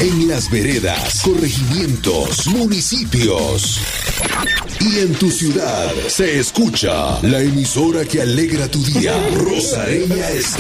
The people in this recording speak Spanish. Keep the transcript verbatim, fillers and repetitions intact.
en las veredas, corregimientos, municipios y en tu ciudad se escucha la emisora que alegra tu día. Rosareña Estéreo.